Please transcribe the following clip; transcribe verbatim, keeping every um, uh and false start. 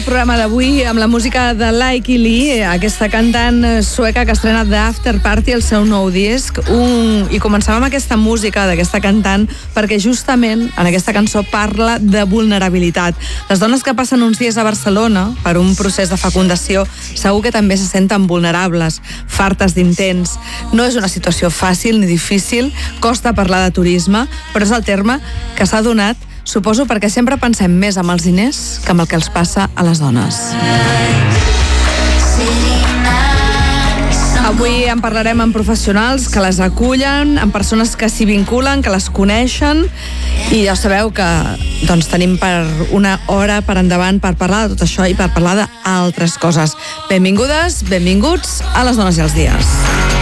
programa d'avui amb la música de Lykke Li, aquesta cantant sueca que estrena The After Party, el seu nou disc. Un... I començàvem amb aquesta música d'aquesta cantant perquè justament en aquesta cançó parla de vulnerabilitat. Les dones que passen uns dies a Barcelona per un procés de fecundació segur que també se senten vulnerables, fartes d'intents. No és una situació fàcil ni difícil, costa parlar de turisme, però és el terme que s'ha donat, suposo perquè sempre pensem més amb els diners que amb el que els passa a les dones. Avui en parlarem amb professionals que les acullen, amb persones que s'hi vinculen, que les coneixen, i ja sabeu que doncs, tenim per una hora per endavant per parlar de tot això i per parlar d'altres coses. Benvingudes, benvinguts a Les Dones i els Dies.